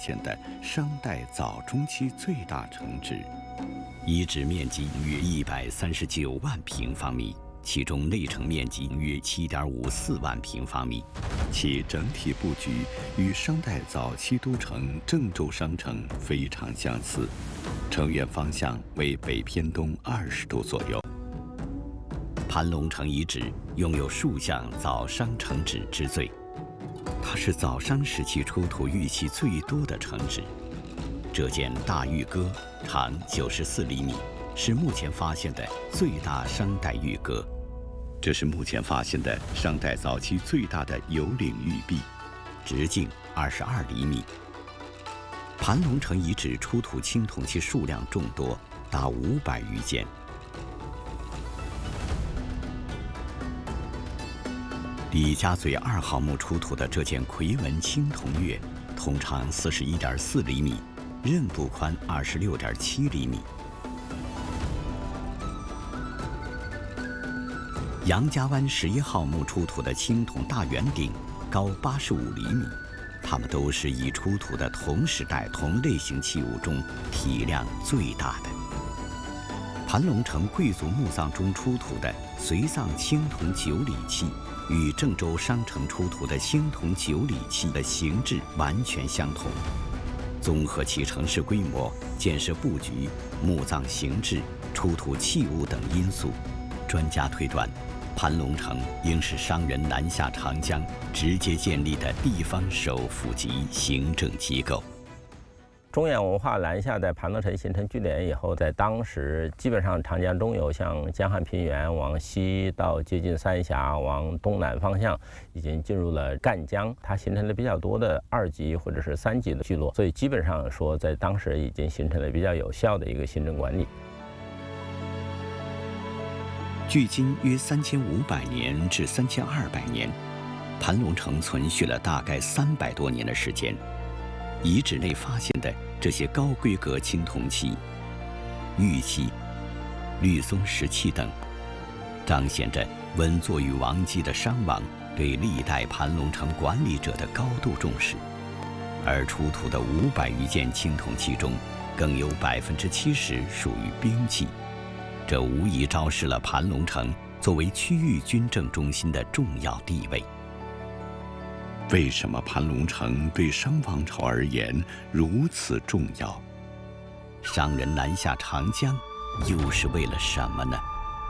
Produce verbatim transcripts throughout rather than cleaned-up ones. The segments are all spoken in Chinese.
现的商代早中期最大城址，遗址面积约一百三十九万平方米，其中内城面积约七点五四万平方米，其整体布局与商代早期都城郑州商城非常相似，城垣方向为北偏东二十度左右。盘龙城遗址拥有数项早商城址之最，它是早商时期出土玉器最多的城址。这件大玉戈长九十四厘米，是目前发现的最大商代玉戈。这是目前发现的商代早期最大的有领玉璧，直径二十二厘米。盘龙城遗址出土青铜器数量众多，达五百余件。李家嘴二号墓出土的这件夔纹青铜钺，通长四十一点四厘米，刃部宽二十六点七厘米。杨家湾十一号墓出土的青铜大圆鼎，高八十五厘米，它们都是已出土的同时代同类型器物中体量最大的。盘龙城贵族墓葬中出土的随葬青铜九礼器，与郑州商城出土的青铜九礼器的形制完全相同。综合其城市规模、建设布局、墓葬形制、出土器物等因素，专家推断，盘龙城应是商人南下长江直接建立的地方首府级行政机构。 中原文化南下在盘龙城形成据点以后，在当时基本上长江中游，像江汉平原往西到接近三峡，往东南方向已经进入了赣江，它形成了比较多的二级或者是三级的聚落，所以基本上说在当时已经形成了比较有效的一个行政管理。 距今约三千五百年至三千二百年，盘龙城存续了大概三百多年的时间。遗址内发现的这些高规格青铜器、玉器、绿松石器等，彰显着稳坐于王畿的商王对历代盘龙城管理者的高度重视。而出土的五百余件青铜器中，更有百分之七十属于兵器，这无疑昭示了盘龙城作为区域军政中心的重要地位。为什么盘龙城对商王朝而言如此重要？商人南下长江，又是为了什么呢？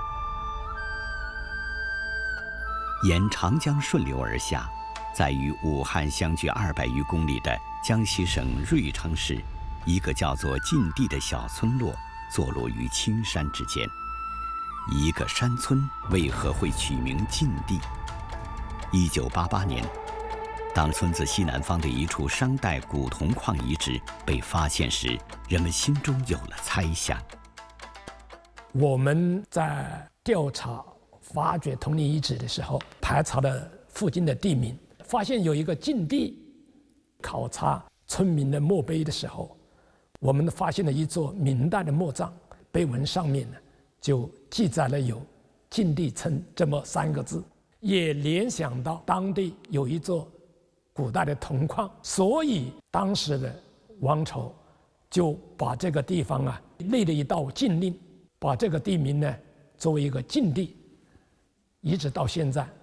沿长江顺流而下，在与武汉相距二百余公里的江西省芮昌市，一个叫做晋地的小村落，坐落于青山之间。一个山村为何会取名晋地？一九八八年。当村子西南方的一处商代古铜矿遗址被发现时，人们心中有了猜想。 我们在调查发掘铜陵遗址的时候，排查了附近的地名，发现有一个晋地。考察村民的墓碑的时候，我们发现了一座明代的墓葬，碑文上面呢就记载了有晋地村这么三个字，也联想到当地有一座古代的铜矿，所以当时的王朝就把这个地方啊立了一道禁令，把这个地名呢作为一个禁地，一直到现在。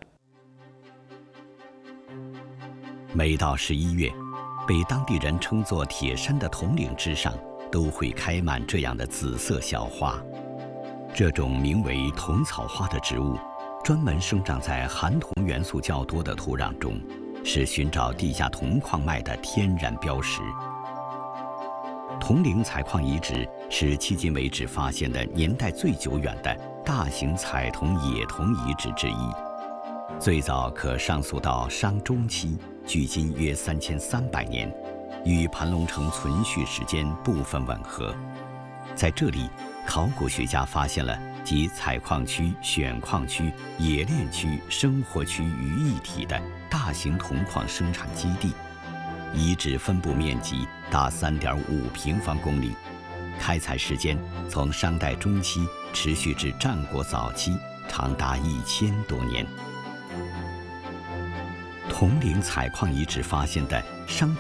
每到十一月，被当地人称作铁山的铜岭之上，都会开满这样的紫色小花。这种名为铜草花的植物，专门生长在含铜元素较多的土壤中，是寻找地下铜矿脉的天然标识。铜陵采矿遗址是迄今为止发现的年代最久远的大型采铜冶铜遗址之一，最早可上溯到商中期，距今约三千三百年，与盘龙城存续时间部分吻合。在这里，考古学家发现了集采矿区、选矿区、冶炼区、生活区于一体的大型铜矿生产基地，遗址分布面积达三点五平方公里，开采时间从商代中期持续至战国早期，长达一千多年。铜陵采矿遗址发现的商